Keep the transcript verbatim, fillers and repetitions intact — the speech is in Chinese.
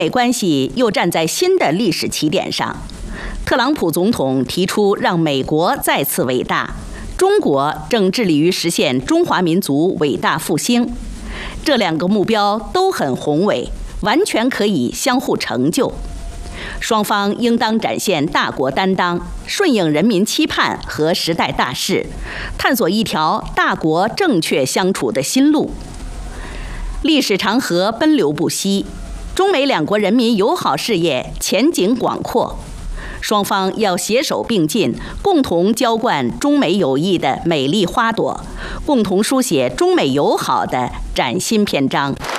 美关系又站在新的历史起点上。特朗普总统提出让美国再次伟大，中国正致力于实现中华民族伟大复兴。这两个目标都很宏伟，完全可以相互成就。双方应当展现大国担当，顺应人民期盼和时代大势，探索一条大国正确相处的新路。历史长河奔流不息，中美两国人民友好事业前景广阔。双方要携手并进，共同浇灌中美友谊的美丽花朵，共同书写中美友好的崭新篇章。